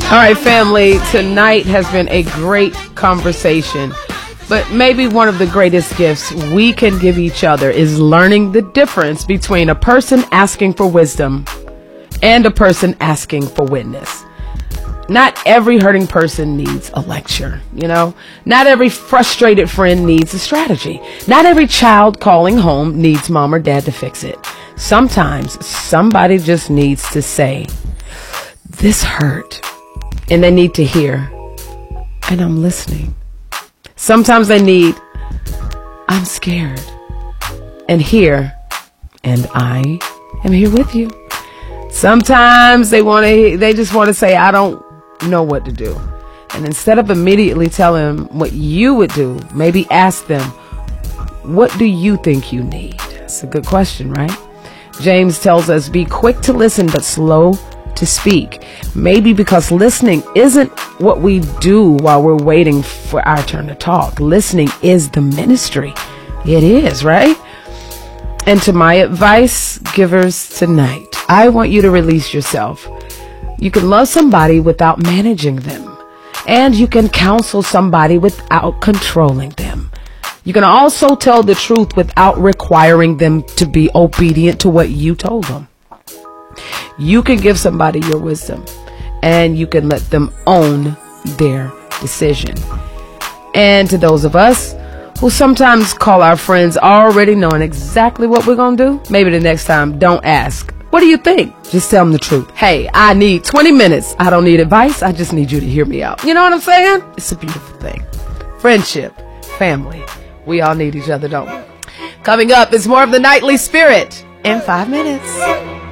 All right, family, tonight has been a great conversation, but maybe one of the greatest gifts we can give each other is learning the difference between a person asking for wisdom and a person asking for witness. Not every hurting person needs a lecture, Not every frustrated friend needs a strategy. Not every child calling home needs mom or dad to fix it. Sometimes somebody just needs to say, "This hurt," and they need to hear, "And I'm listening." Sometimes they need, "I'm scared," and hear, "And I am here with you." Sometimes they just want to say, "I don't know what to do." And instead of immediately telling them what you would do, maybe ask them, "What do you think you need?" It's a good question, right? James tells us, be quick to listen, but slow to speak. Maybe because listening isn't what we do while we're waiting for our turn to talk. Listening is the ministry. It is, right? And to my advice givers tonight, I want you to release yourself. You can love somebody without managing them, and you can counsel somebody without controlling them. You can also tell the truth without requiring them to be obedient to what you told them. You can give somebody your wisdom, and you can let them own their decision. And to those of us who sometimes call our friends already knowing exactly what we're going to do, maybe the next time, don't ask, "What do you think?" Just tell them the truth. "Hey, I need 20 minutes. I don't need advice. I just need you to hear me out." You know what I'm saying? It's a beautiful thing. Friendship, family. We all need each other, don't we? Coming up is more of the Nightly Spirit in 5 minutes.